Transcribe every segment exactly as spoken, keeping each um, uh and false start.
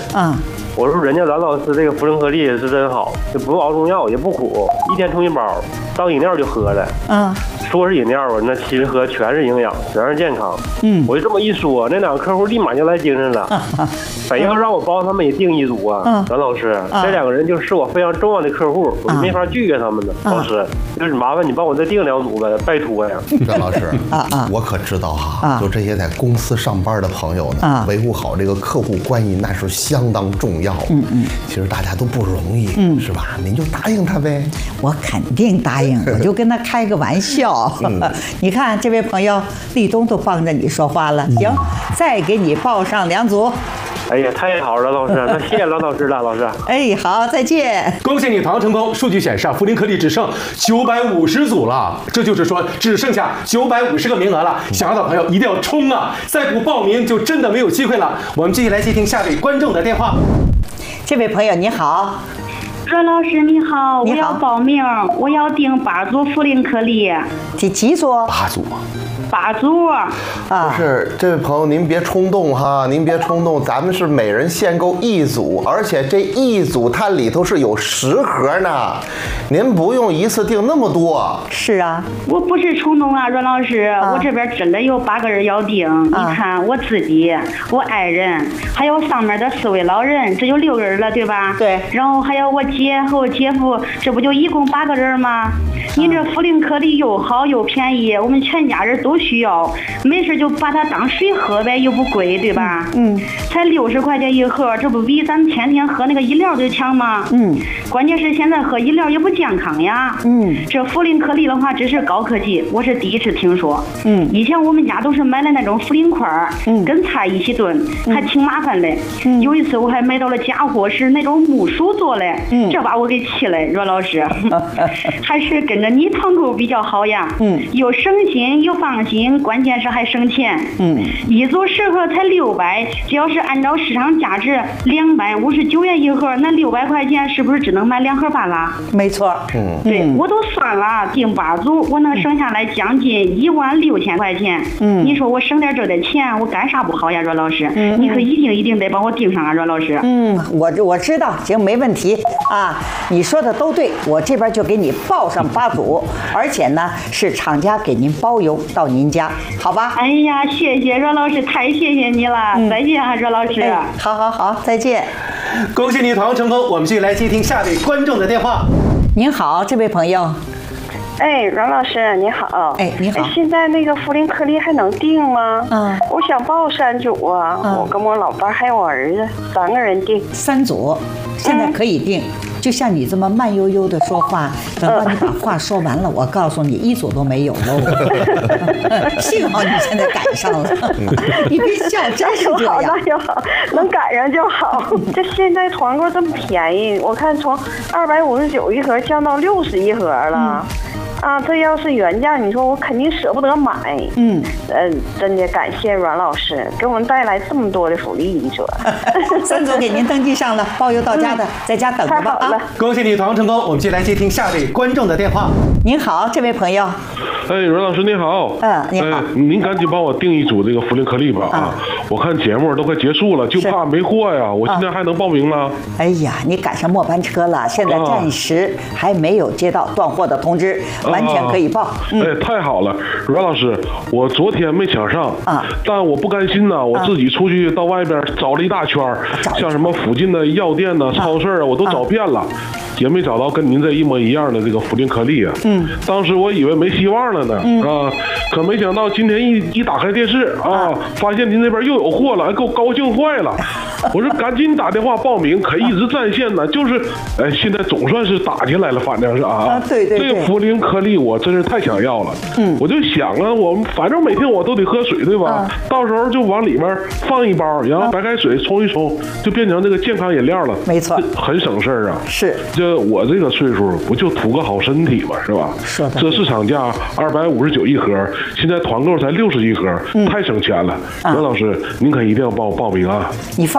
啊。 我说人家阮老师这个茯苓颗粒是真好，就不熬中药，也不苦，一天冲一包，当饮料就喝了。 嗯， 说是饮料啊，那其实喝全是营养，全是健康。嗯，我就这么一说，那两个客户立马就来精神了，非要让我帮他们也订一组啊。嗯，阮老师，这两个人就是我非常重要的客户，我就没法拒绝他们的。老师，就是麻烦你帮我再订两组呗，拜托呀。 阮老师啊啊，我可知道哈，就这些在公司上班的朋友呢，维护好这个客户关系那是相当重要。嗯嗯，其实大家都不容易，嗯，是吧？您就答应他呗。 我肯定答应，我就跟他开个玩笑。嗯、你看这位朋友立冬都帮着你说话了，行，再给你报上两组。 哎呀，太好了，老师，那谢谢阮老师了，老师。 哎，好，再见。 恭喜你团成功！数据显示啊，茯苓颗粒只剩九百五十组了，这就是说只剩下九百五十个名额了。想要的朋友一定要冲啊！再不报名就真的没有机会了。我们继续来接听下位观众的电话。 这位朋友你好。 阮老师你好，我要报名，我要订八组茯苓颗粒。 第几组？ 八组。 八组啊！ 不是，这位朋友您别冲动哈，您别冲动，咱们是每人限购一组，而且这一组它里头是有十盒呢，您不用一次订那么多。 是啊， 我不是冲动啊，阮老师，啊、我这边真的有八个人要订，啊、你看我自己、我爱人，还有上面的四位老人，这就六个人了，对吧？ 对。 然后还有我姐和我姐夫，这不就一共八个人吗？您这茯苓颗粒又好又便宜，我们全家人都需要，没事就把它当水喝呗，又不贵，对吧？嗯，才六十块钱一盒，这不比咱天天喝那个饮料就强吗？嗯，关键是现在喝饮料也不健康呀。嗯，这茯苓颗粒的话，只是高科技，我是第一次听说。嗯，以前我们家都是买的那种茯苓块儿，嗯，跟菜一起炖，还挺麻烦的。嗯，有一次我还买到了假货，是那种木薯做的，嗯，这把我给气了，阮老师，还是跟着你团购比较好呀。嗯，又省心又放心，关键是还省钱。嗯，一组十盒才六百，只要是按照市场价值两百五十九元一盒，那六百块钱是不是只能买两盒半啦？ 没错。嗯， 对，我都算了，订八组我能省下来将近一万六千块钱。嗯，你说我省点这点钱，我干啥不好呀，阮老师？嗯，你可一定一定得帮我订上啊，阮老师。 嗯，我我知道，行，没问题啊，你说的都对，我这边就给你报上八组，而且呢是厂家给您包邮到您家，好吧？ 哎呀，谢谢阮老师，太谢谢你了，嗯、再见啊，阮老师、哎。 好好好，再见。 恭喜你团购成功，我们继续来接听下位观众的电话。 您好，这位朋友。 哎，阮老师你好。 哎，你好。 现在那个茯苓颗粒还能订吗？嗯，我想报三组啊，嗯、我跟我老伴还有我儿子三个人订。 三组，现在可以订。嗯，就像你这么慢悠悠的说话，等到你把话说完了，我告诉你，一组都没有喽。幸好你现在赶上了，你别笑，真是这样。 那就好，能赶上就好。这现在团购这么便宜，我看从二百五十九一盒降到六十一盒了。嗯啊，这要是原价，你说我肯定舍不得买。嗯，呃，真的感谢阮老师给我们带来这么多的福利，你说。 三组给您登记上了，包邮到家的，嗯、在家等着吧啊！ 恭喜你团购成功，我们接来接听下位观众的电话。 您好，这位朋友。 哎，阮老师你好。 嗯，你好。 哎，您赶紧帮我订一组这个茯苓颗粒吧啊！我看节目都快结束了，就怕没货呀。我今天还能报名吗？ 哎呀，你赶上末班车了，现在暂时还没有接到断货的通知。完全可以报。啊嗯、哎，太好了，阮老师，我昨天没抢上啊，但我不甘心呐，我自己出去到外边找了一大圈，啊、像什么附近的药店呐、啊、超市啊，我都找遍了。啊也没找到跟您这一模一样的这个茯苓颗粒啊！嗯，当时我以为没希望了呢，嗯、啊，可没想到今天一一打开电视啊，发现您那边又有货了，给我高兴坏了。我说赶紧打电话报名，可一直占线呢，就是，哎，现在总算是打进来了，反正是啊， 啊对对对， 这个茯苓颗粒我真是太想要了。嗯，我就想啊，我们反正每天我都得喝水，对吧？啊、到时候就往里面放一包，然后白开水冲一冲，就变成这个健康饮料了。 没错， 很省事儿啊。 是这。我这个岁数不就图个好身体嘛，是吧？ 是的。 这市场价二百五十九一盒，现在团购才六十一盒，嗯、太省钱了。阮、啊、老师，您可一定要帮我报名啊！ 你放心。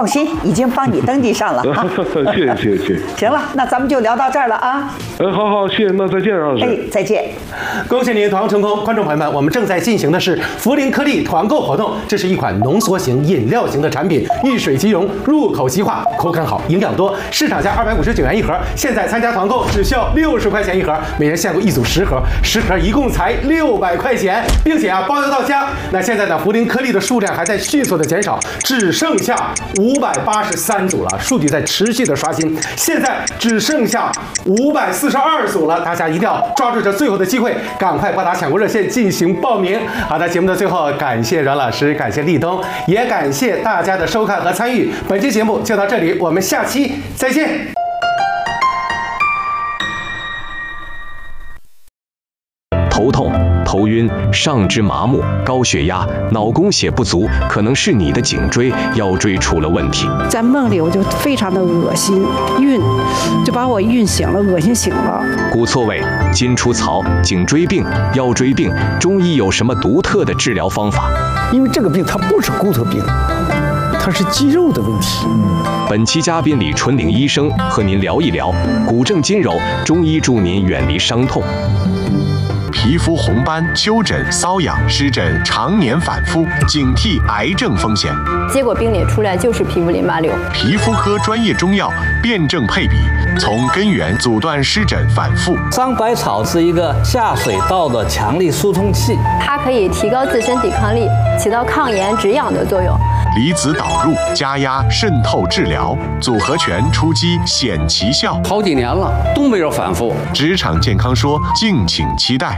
心，已经帮你登记上了。 谢谢谢谢。 行了，那咱们就聊到这儿了啊。 哎，好好，谢谢，那再见，老师。 哎，再见。 恭喜您团购成功，观众朋友们，我们正在进行的是茯苓颗粒团购活动，这是一款浓缩型饮料型的产品，遇水即溶，入口即化，口感好，营养多，市场价二百五十九元一盒，现在参加团购只需要六十块钱一盒，每人限购一组十盒，十盒一共才六百块钱，并且啊包邮到家。那现在呢，茯苓颗粒的数量还在迅速的减少，只剩下五百八十三组了，数据在持续的刷新，现在只剩下五百四十二组了，大家一定要抓住这最后的机会，赶快拨打抢购热线进行报名。好的，节目的最后，感谢阮老师，感谢立冬，也感谢大家的收看和参与。本期节目就到这里，我们下期再见。 头痛、头晕、上肢麻木、高血压、脑供血不足，可能是你的颈椎、腰椎出了问题。 在梦里我就非常的恶心、晕，就把我晕醒了，恶心醒了。 骨错位、筋出槽、颈椎病、腰椎病，中医有什么独特的治疗方法？ 因为这个病它不是骨头病，它是肌肉的问题。 本期嘉宾李纯岭医生和您聊一聊骨正筋柔，中医助您远离伤痛。 皮肤红斑、丘疹、瘙痒、湿疹常年反复，警惕癌症风险。 结果病理出来就是皮肤淋巴瘤。 皮肤科专业中药辨证配比，从根源阻断湿疹反复。 桑白草是一个下水道的强力疏通器， 它可以提高自身抵抗力，起到抗炎止痒的作用。 离子导入、加压、渗透治疗组合拳出击显奇效， 好几年了都没有反复。 职场健康说，敬请期待。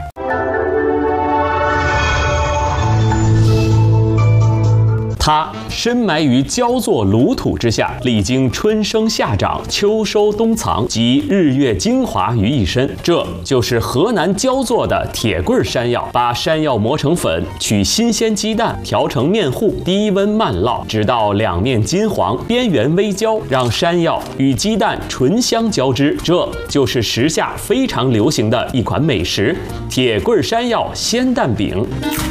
它深埋于焦作炉土之下，历经春生夏长、秋收冬藏及日月精华于一身。这就是河南焦作的铁棍山药。把山药磨成粉，取新鲜鸡蛋调成面糊，低温慢烙，直到两面金黄，边缘微焦，让山药与鸡蛋醇香交织。这就是时下非常流行的一款美食——铁棍山药鲜蛋饼。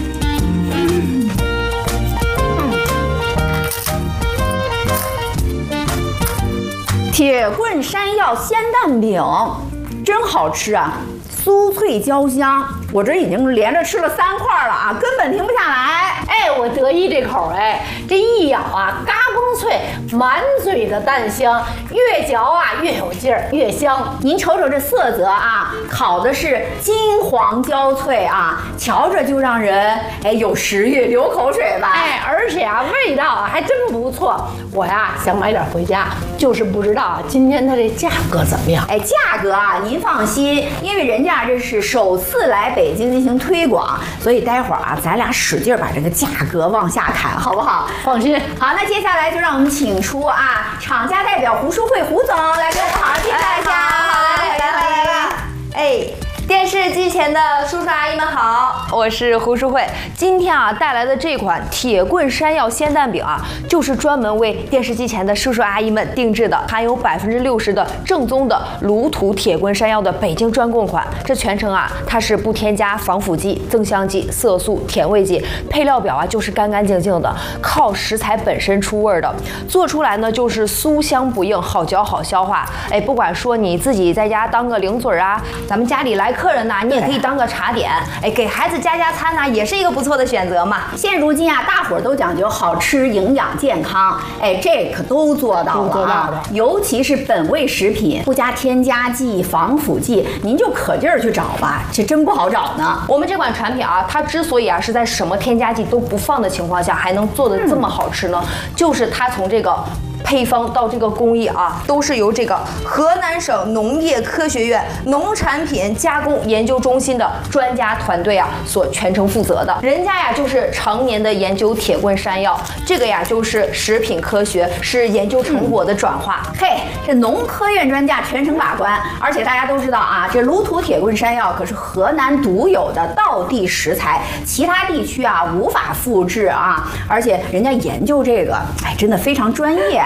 铁棍山药鲜蛋饼真好吃啊，酥脆焦香，我这已经连着吃了三块了啊，根本停不下来。 哎，我得意这口哎，这一咬啊，嘎嘣脆，满嘴的蛋香，越嚼啊越有劲儿，越香。 您瞅瞅这色泽啊，烤的是金黄焦脆啊，瞧着就让人哎有食欲，流口水吧。 哎，而且啊味道啊还真不错，我呀想买点回家，就是不知道啊今天它这价格怎么样。 哎，价格啊您放心，因为人家这是首次来北京进行推广，所以待会儿啊咱俩使劲把这个价格往下砍，好不好？ 放心。 好，那接下来就让我们请出啊厂家代表胡淑慧胡总来给我们好好介绍一下。 好，来来来来，哎。电视机前的叔叔阿姨们好，我是胡淑慧。今天啊带来的这款铁棍山药鲜蛋饼啊，就是专门为电视机前的叔叔阿姨们定制的，含有百分之六十的正宗的炉土铁棍山药的北京专供款。这全程啊它是不添加防腐剂、增香剂、色素、甜味剂，配料表啊就是干干净净的，靠食材本身出味的，做出来呢就是酥香不硬，好嚼好消化。哎，不管说你自己在家当个零嘴啊，咱们家里来客人呢，你也可以当个茶点，哎，给孩子加加餐呢，也是一个不错的选择嘛。 现如今啊，大伙儿都讲究好吃、营养、健康，哎，这可都做到了、啊， 都做到了。 尤其是本味食品，不加添加剂、防腐剂，您就可劲儿去找吧，这真不好找呢。 我们这款产品啊，它之所以啊是在什么添加剂都不放的情况下，还能做得这么好吃呢，嗯、就是它从这个配方到这个工艺啊，都是由这个河南省农业科学院农产品加工研究中心的专家团队啊所全程负责的。人家呀就是常年的研究铁棍山药，这个呀就是食品科学，是研究成果的转化。 嗯、嘿，这农科院专家全程把关，而且大家都知道啊，这炉土铁棍山药可是河南独有的道地食材，其他地区啊无法复制啊，而且人家研究这个，哎，真的非常专业。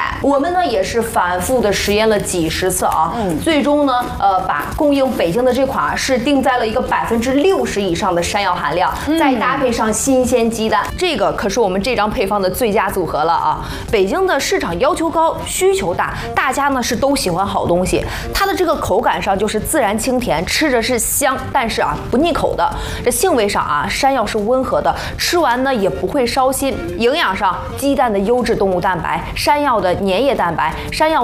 我们呢也是反复的实验了几十次啊，嗯，最终呢，呃，把供应北京的这款啊是定在了一个百分之六十以上的山药含量，嗯、再搭配上新鲜鸡蛋，这个可是我们这张配方的最佳组合了啊！北京的市场要求高，需求大，大家呢是都喜欢好东西，它的这个口感上就是自然清甜，吃着是香，但是啊不腻口的。这性味上啊，山药是温和的，吃完呢也不会烧心。营养上，鸡蛋的优质动物蛋白，山药的粘液蛋白，山药